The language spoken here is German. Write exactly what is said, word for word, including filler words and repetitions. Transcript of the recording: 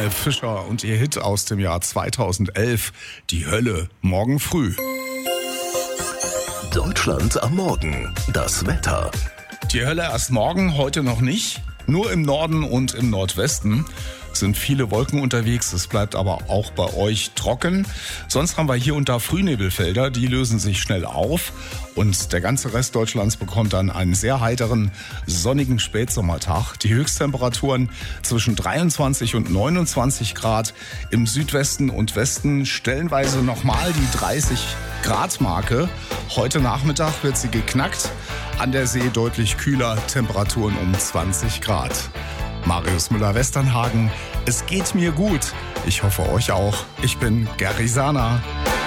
Helene Fischer und ihr Hit aus dem Jahr zweitausendelf, Die Hölle, morgen früh. Deutschland am Morgen, das Wetter. Die Hölle erst morgen, heute noch nicht. Nur im Norden und im Nordwesten sind viele Wolken unterwegs. Es bleibt aber auch bei euch trocken. Sonst haben wir hier und da Frühnebelfelder, die lösen sich schnell auf. Und der ganze Rest Deutschlands bekommt dann einen sehr heiteren, sonnigen Spätsommertag. Die Höchsttemperaturen zwischen dreiundzwanzig und neunundzwanzig Grad. Im Südwesten und Westen stellenweise nochmal die dreißig Grad Marke. Heute Nachmittag wird sie geknackt. An der See deutlich kühler, Temperaturen um zwanzig Grad. Marius Müller-Westernhagen, es geht mir gut. Ich hoffe euch auch. Ich bin Gary Sana.